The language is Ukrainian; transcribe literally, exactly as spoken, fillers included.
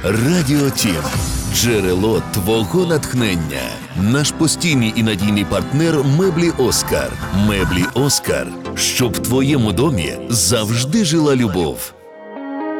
Радіо Тім. Джерело твого натхнення. Наш постійний і надійний партнер меблі Оскар. Меблі Оскар. Щоб в твоєму домі завжди жила любов.